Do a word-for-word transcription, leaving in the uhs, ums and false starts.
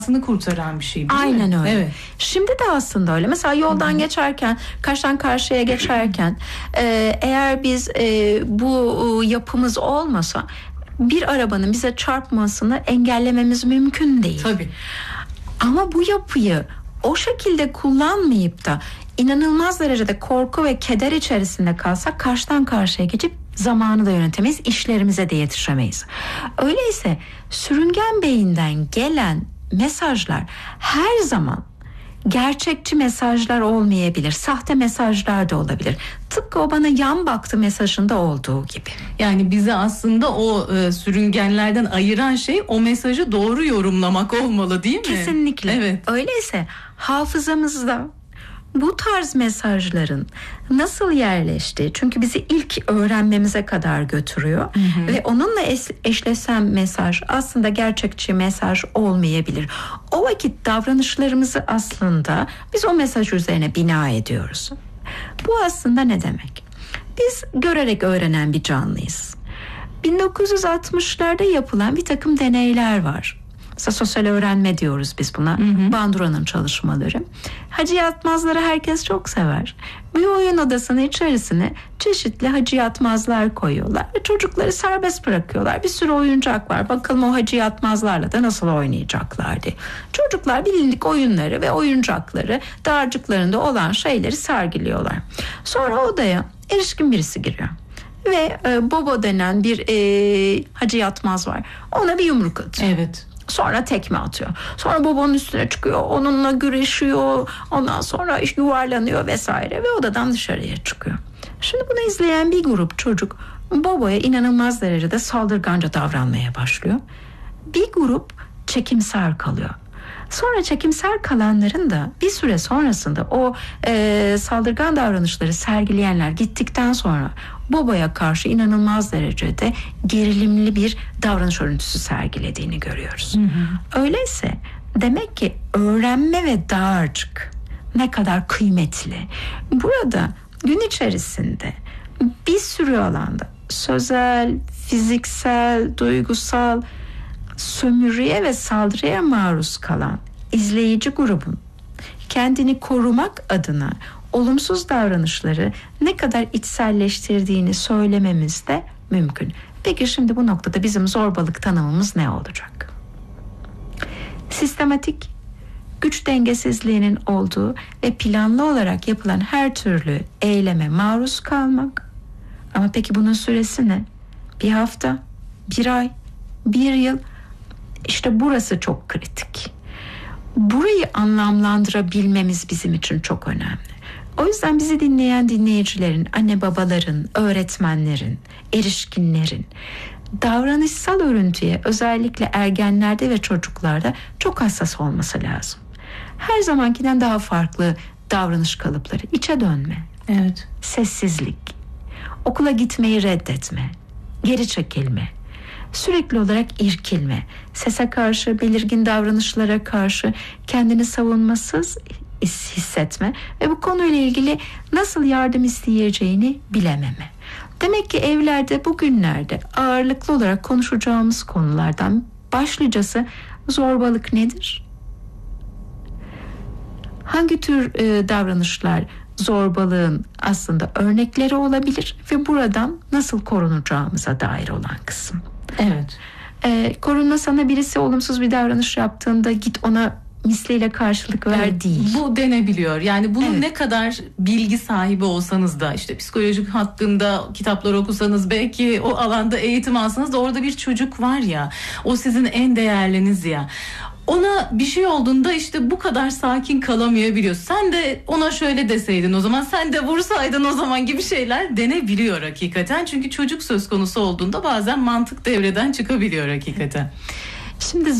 kurtaran bir şey. Aynen mi? öyle. Evet. Şimdi de aslında öyle. Mesela yoldan Hı-hı. geçerken, karşıdan karşıya geçerken e, eğer biz e, bu yapımız olmasa bir arabanın bize çarpmasını engellememiz mümkün değil. Tabii. Ama bu yapıyı o şekilde kullanmayıp da inanılmaz derecede korku ve keder içerisinde kalsak karşıdan karşıya geçip zamanı da yönetemeyiz, işlerimize de yetişemeyiz. Öyleyse sürüngen beyinden gelen mesajlar her zaman gerçekçi mesajlar olmayabilir. Sahte mesajlar da olabilir. Tıpkı o bana yan baktı mesajında olduğu gibi. Yani bizi aslında o e, sürüngenlerden ayıran şey o mesajı doğru yorumlamak olmalı, değil mi? Kesinlikle. Evet. Öyleyse hafızamızda bu tarz mesajların nasıl yerleştiği, çünkü bizi ilk öğrenmemize kadar götürüyor. Hı hı. Ve onunla eşleşen mesaj aslında gerçekçi mesaj olmayabilir. O vakit davranışlarımızı aslında biz o mesaj üzerine bina ediyoruz. Bu aslında ne demek? Biz görerek öğrenen bir canlıyız. bin dokuz yüz altmışlarda yapılan bir takım deneyler var. Sosyal öğrenme diyoruz biz buna. Hı hı. Bandura'nın çalışmaları. Hacı Yatmazları herkes çok sever. Bir oyun odasının içerisine çeşitli Hacı Yatmazlar koyuyorlar ve çocukları serbest bırakıyorlar. Bir sürü oyuncak var. Bakalım o Hacı Yatmazlarla da nasıl oynayacaklar diye. Çocuklar bilindik oyunları ve oyuncakları, dağarcıklarında olan şeyleri sergiliyorlar. Sonra odaya erişkin birisi giriyor. Ve e, Bobo denen bir e, Hacı Yatmaz var. Ona bir yumruk atıyor. Evet. Sonra tekme atıyor. Sonra babanın üstüne çıkıyor. Onunla güreşiyor. Ondan sonra yuvarlanıyor vesaire. Ve odadan dışarıya çıkıyor. Şimdi bunu izleyen bir grup çocuk babaya inanılmaz derecede saldırganca davranmaya başlıyor. Bir grup çekimser kalıyor. Sonra çekimser kalanların da bir süre sonrasında o e, saldırgan davranışları sergileyenler gittikten sonra babaya karşı inanılmaz derecede gerilimli bir davranış örüntüsü sergilediğini görüyoruz. Hı hı. Öyleyse demek ki öğrenme ve dağarcık ne kadar kıymetli. Burada gün içerisinde bir sürü alanda sözel, fiziksel, duygusal sömürüye ve saldırıya maruz kalan izleyici grubun kendini korumak adına olumsuz davranışları ne kadar içselleştirdiğini söylememiz de mümkün. Peki şimdi bu noktada bizim zorbalık tanımımız ne olacak? Sistematik, güç dengesizliğinin olduğu ve planlı olarak yapılan her türlü eyleme maruz kalmak. Ama peki bunun süresi ne? Bir hafta, bir ay, bir yıl. İşte burası çok kritik. Burayı anlamlandırabilmemiz bizim için çok önemli. O yüzden bizi dinleyen dinleyicilerin, anne babaların, öğretmenlerin, erişkinlerin davranışsal örüntüye özellikle ergenlerde ve çocuklarda çok hassas olması lazım. Her zamankinden daha farklı davranış kalıpları, içe dönme, evet, sessizlik, okula gitmeyi reddetme, geri çekilme, sürekli olarak irkilme, sese karşı, belirgin davranışlara karşı kendini savunmasız hissetme ve bu konuyla ilgili nasıl yardım isteyeceğini bilememe. Demek ki evlerde bugünlerde ağırlıklı olarak konuşacağımız konulardan başlıcası zorbalık nedir? Hangi tür e, davranışlar zorbalığın aslında örnekleri olabilir ve buradan nasıl korunacağımıza dair olan kısım. Evet. Ee, korunma sana birisi olumsuz bir davranış yaptığında git ona misliyle karşılık ver evet, değil. Bu denebiliyor. Yani bunun evet. ne kadar bilgi sahibi olsanız da işte psikolojik hakkında kitaplar okusanız belki o alanda eğitim alsanız da orada bir çocuk var ya, o sizin en değerliniz ya. Ona bir şey olduğunda işte bu kadar sakin kalamayabiliyor. Sen de ona şöyle deseydin o zaman, sen de vursaydın o zaman gibi şeyler denebiliyor hakikaten. Çünkü çocuk söz konusu olduğunda bazen mantık devreden çıkabiliyor hakikaten. Şimdi